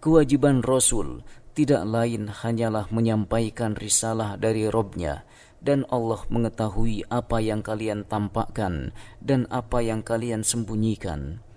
Kewajiban Rasul tidak lain hanyalah menyampaikan risalah dari Rabb-Nya, dan Allah mengetahui apa yang kalian tampakkan dan apa yang kalian sembunyikan.